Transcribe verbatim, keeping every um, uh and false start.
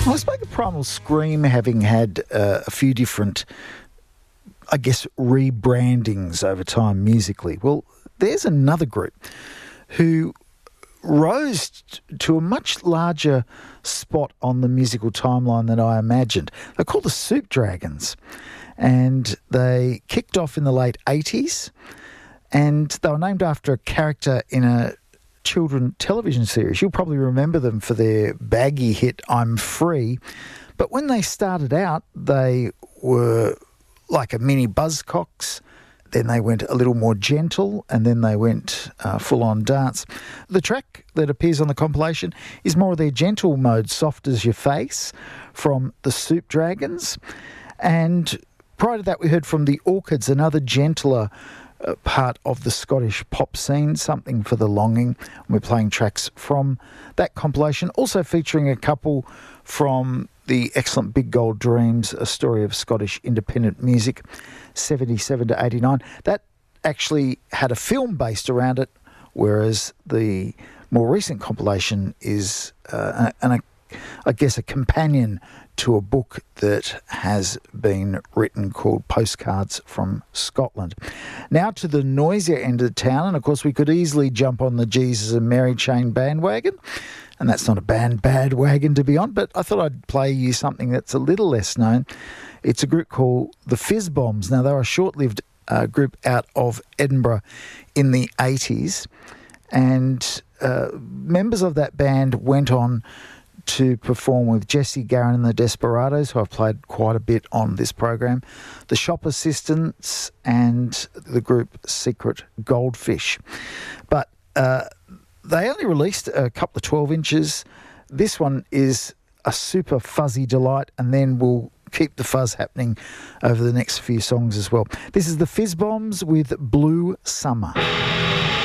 I spoke of Primal Scream having had uh, a few different, I guess, rebrandings over time musically. Well, there's another group who rose t- to a much larger spot on the musical timeline than I imagined. They're called the Soup Dragons, and they kicked off in the late eighties, and they were named after a character in a children television series. You'll probably remember them for their baggy hit I'm Free, but when they started out they were like a mini Buzzcocks, then they went a little more gentle, and then they went uh, full on dance. The track that appears on the compilation is more of their gentle mode, Soft As Your Face, from the Soup Dragons, and prior to that we heard from the Orchids, another gentler Uh, part of the Scottish pop scene, Something for the Longing. We're playing tracks from that compilation, also featuring a couple from the excellent Big Gold Dreams, a story of Scottish independent music, seventy-seven to eighty-nine. That actually had a film based around it, whereas the more recent compilation is, uh, an, a, I guess, a companion to a book that has been written called Postcards from Scotland. Now to the noisier end of the town, and of course we could easily jump on the Jesus and Mary Chain bandwagon, and that's not a band bad wagon to be on, but I thought I'd play you something that's a little less known. It's a group called the Fizz Bombs. Now, they were a short-lived uh, group out of Edinburgh in the eighties, and uh, members of that band went on to perform with Jesse Garron and the Desperados, who I've played quite a bit on this program, the Shop Assistants, and the group Secret Goldfish. But uh, they only released a couple of twelve inches. This one is a super fuzzy delight, and then we'll keep the fuzz happening over the next few songs as well. This is the Fizz Bombs with Blue Summer.